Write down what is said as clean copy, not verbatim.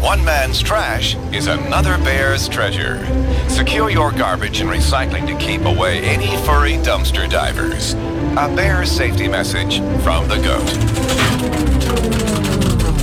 One man's trash is another bear's treasure. Secure your garbage and recycling to keep away any furry dumpster divers. A bear safety message from the GOAT.